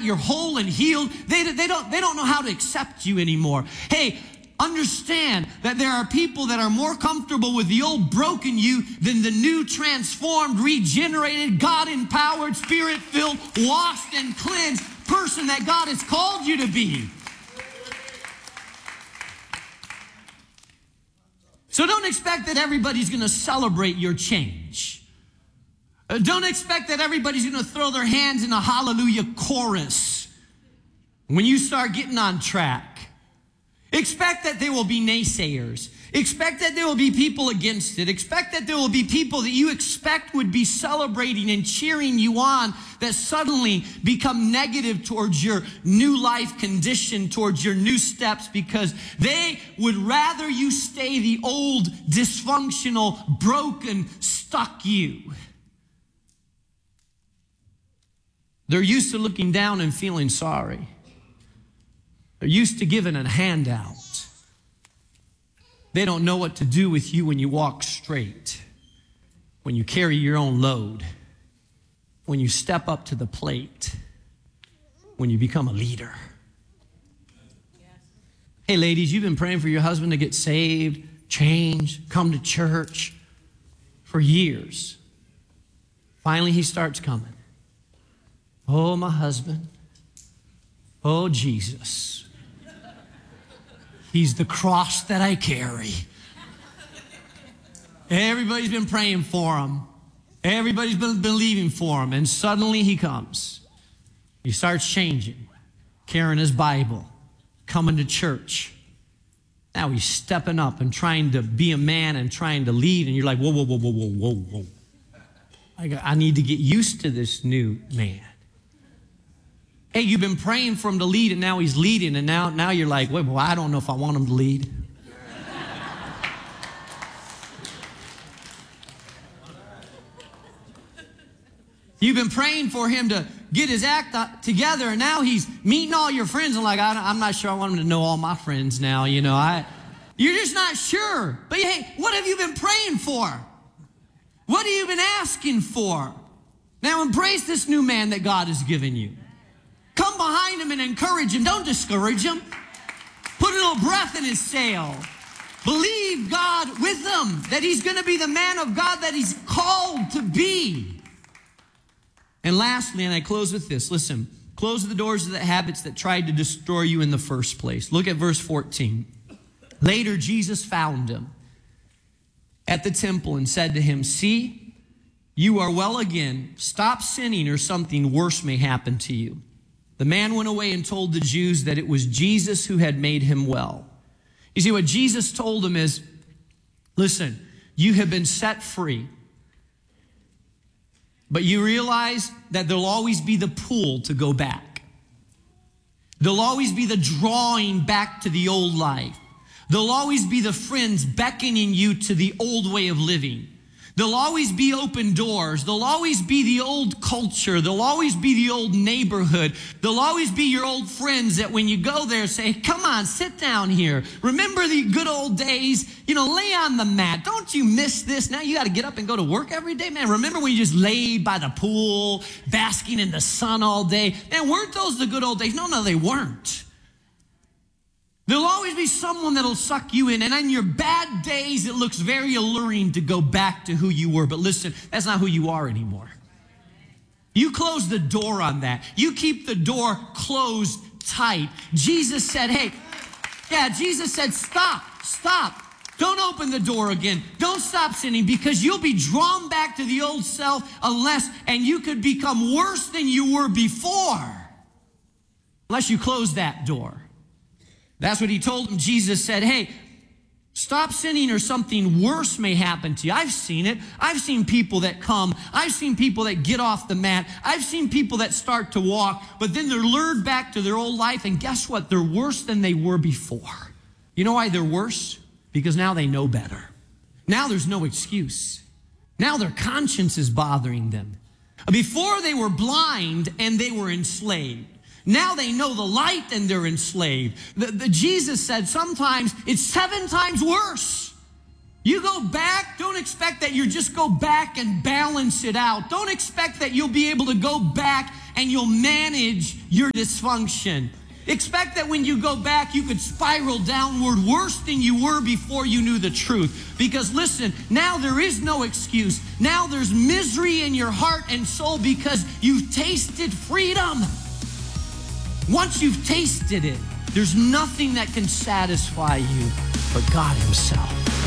that you're whole and healed, they don't know how to accept you anymore. Hey, understand that there are people that are more comfortable with the old broken you than the new, transformed, regenerated, God-empowered, Spirit-filled, washed and cleansed person that God has called you to be. So don't expect that everybody's going to celebrate your change. Don't expect that everybody's going to throw their hands in a hallelujah chorus when you start getting on track. Expect that there will be naysayers. Expect that there will be people against it. Expect that there will be people that you expect would be celebrating and cheering you on that suddenly become negative towards your new life condition, towards your new steps, because they would rather you stay the old, dysfunctional, broken, stuck you. They're used to looking down and feeling sorry. They're used to giving a handout. They don't know what to do with you when you walk straight, when you carry your own load, when you step up to the plate, when you become a leader. Hey, ladies, you've been praying for your husband to get saved, change, come to church for years. Finally, he starts coming. Oh, my husband. Oh, Jesus. He's the cross that I carry. Everybody's been praying for him. Everybody's been believing for him. And suddenly he comes. He starts changing, carrying his Bible, coming to church. Now he's stepping up and trying to be a man and trying to lead. And you're like, whoa, whoa, whoa, whoa, whoa, whoa, whoa. I need to get used to this new man. Hey, you've been praying for him to lead, and now he's leading, and now you're like, wait, well, I don't know if I want him to lead. You've been praying for him to get his act together, and now he's meeting all your friends, and like, I'm not sure I want him to know all my friends now, you know. You're just not sure. But hey, what have you been praying for? What have you been asking for? Now embrace this new man that God has given you. Come behind him and encourage him. Don't discourage him. Put a little breath in his sail. Believe God with him, that he's going to be the man of God that he's called to be. And lastly, and I close with this, listen, close the doors of the habits that tried to destroy you in the first place. Look at verse 14. Later, Jesus found him at the temple and said to him, see, you are well again. Stop sinning or something worse may happen to you. The man went away and told the Jews that it was Jesus who had made him well. You see, what Jesus told him is, listen, you have been set free. But you realize that there'll always be the pull to go back. There'll always be the drawing back to the old life. There'll always be the friends beckoning you to the old way of living. There'll always be open doors. There'll always be the old culture. There'll always be the old neighborhood. There'll always be your old friends that when you go there say, come on, sit down here. Remember the good old days? You know, lay on the mat. Don't you miss this? Now you got to get up and go to work every day. Man, remember when you just laid by the pool, basking in the sun all day? Man, weren't those the good old days? No, they weren't. There'll always be someone that'll suck you in. And on your bad days, it looks very alluring to go back to who you were. But listen, that's not who you are anymore. You close the door on that. You keep the door closed tight. Jesus said, Jesus said, stop. Don't open the door again. Don't stop sinning, because you'll be drawn back to the old self and you could become worse than you were before unless you close that door. That's what he told him. Jesus said, hey, stop sinning or something worse may happen to you. I've seen it. I've seen people that come. I've seen people that get off the mat. I've seen people that start to walk, but then they're lured back to their old life. And guess what? They're worse than they were before. You know why they're worse? Because now they know better. Now there's no excuse. Now their conscience is bothering them. Before they were blind and they were enslaved. Now they know the light and they're enslaved. Jesus said sometimes it's 7 times worse. You go back, don't expect that you just go back and balance it out. Don't expect that you'll be able to go back and you'll manage your dysfunction. Expect that when you go back, you could spiral downward worse than you were before you knew the truth. Because listen, now there is no excuse. Now there's misery in your heart and soul because you've tasted freedom. Once you've tasted it, there's nothing that can satisfy you but God Himself.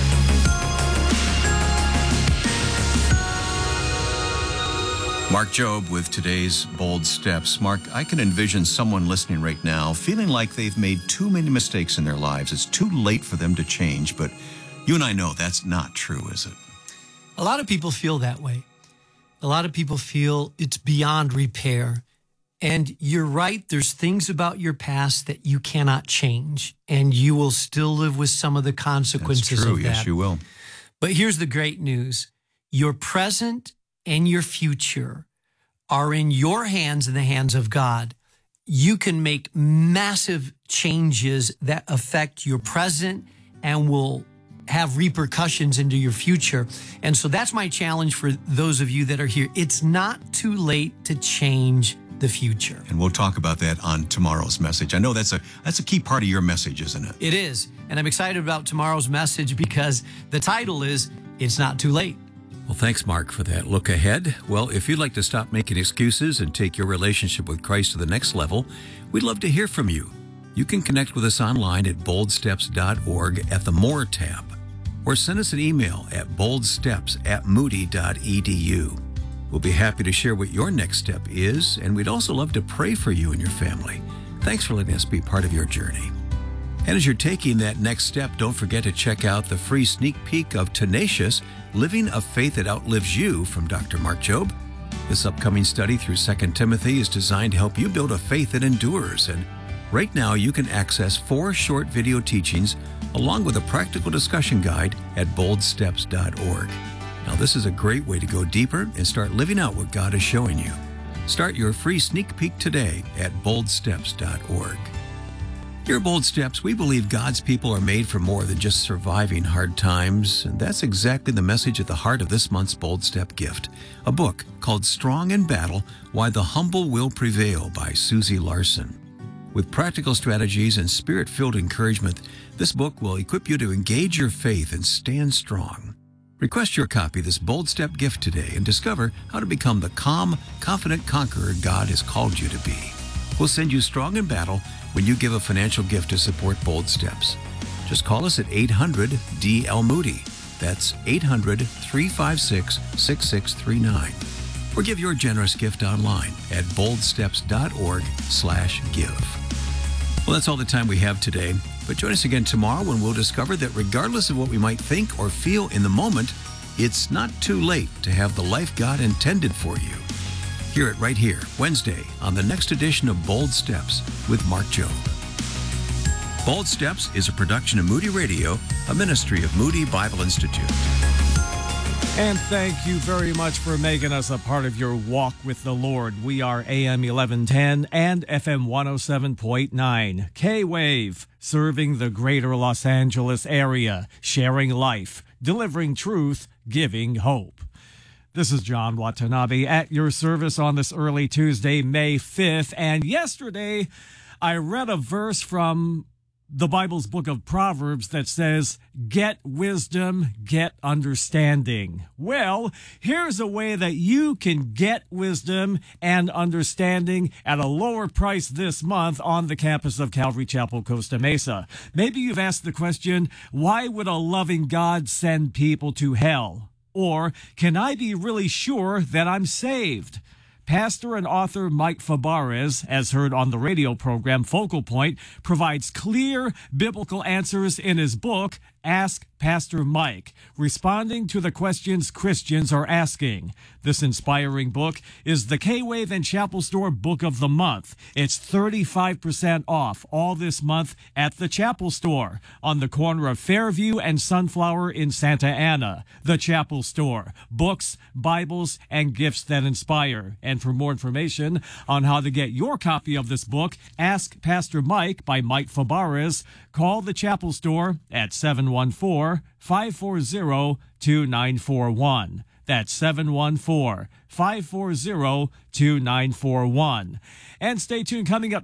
Mark Jobe with today's Bold Steps. Mark, I can envision someone listening right now feeling like they've made too many mistakes in their lives. It's too late for them to change, but you and I know that's not true, is it? A lot of people feel that way. A lot of people feel it's beyond repair. And you're right, there's things about your past that you cannot change, and you will still live with some of the consequences That's true. of that. Yes, you will. But here's the great news. Your present and your future are in your hands and the hands of God. You can make massive changes that affect your present and will have repercussions into your future. And so that's my challenge for those of you that are here. It's not too late to change the future. And we'll talk about that on tomorrow's message. I know that's a key part of your message, isn't it? It is. And I'm excited about tomorrow's message because the title is, It's Not Too Late. Well, thanks, Mark, for that look ahead. Well, if you'd like to stop making excuses and take your relationship with Christ to the next level, we'd love to hear from you. You can connect with us online at boldsteps.org at the More tab, or send us an email at boldsteps@moody.edu. We'll be happy to share what your next step is, and we'd also love to pray for you and your family. Thanks for letting us be part of your journey. And as you're taking that next step, don't forget to check out the free sneak peek of Tenacious, Living a Faith That Outlives You from Dr. Mark Jobe. This upcoming study through 2 Timothy is designed to help you build a faith that endures. And right now you can access 4 short video teachings along with a practical discussion guide at boldsteps.org. Now this is a great way to go deeper and start living out what God is showing you. Start your free sneak peek today at boldsteps.org. Here at Bold Steps, we believe God's people are made for more than just surviving hard times, and that's exactly the message at the heart of this month's Bold Step gift, a book called Strong in Battle, Why the Humble Will Prevail by Susie Larson. With practical strategies and spirit-filled encouragement, this book will equip you to engage your faith and stand strong. Request your copy of this Bold Step gift today and discover how to become the calm, confident conqueror God has called you to be. We'll send you Strong in Battle when you give a financial gift to support Bold Steps. Just call us at 800-DL-MOODY. That's 800-356-6639. Or give your generous gift online at boldsteps.org/give. Well, that's all the time we have today. But join us again tomorrow when we'll discover that regardless of what we might think or feel in the moment, it's not too late to have the life God intended for you. Hear it right here, Wednesday, on the next edition of Bold Steps with Mark Jobe. Bold Steps is a production of Moody Radio, a ministry of Moody Bible Institute. And thank you very much for making us a part of your walk with the Lord. We are AM 1110 and FM 107.9. K-Wave, serving the greater Los Angeles area, sharing life, delivering truth, giving hope. This is John Watanabe at your service on this early Tuesday, May 5th. And yesterday, I read a verse from the Bible's book of Proverbs that says, get wisdom, get understanding. Well, here's a way that you can get wisdom and understanding at a lower price this month on the campus of Calvary Chapel, Costa Mesa. Maybe you've asked the question, why would a loving God send people to hell? Or, can I be really sure that I'm saved? Pastor and author Mike Fabarez, as heard on the radio program Focal Point, provides clear biblical answers in his book, Ask Pastor Mike, responding to the questions Christians are asking. This inspiring book is the K-Wave and Chapel Store Book of the Month. It's 35% off all this month at the Chapel Store on the corner of Fairview and Sunflower in Santa Ana. The Chapel Store. Books, Bibles, and gifts that inspire. And for more information on how to get your copy of this book, Ask Pastor Mike by Mike Fabarez, call the Chapel Store at 714-540-2941. That's 714-540-2941. And stay tuned. Coming up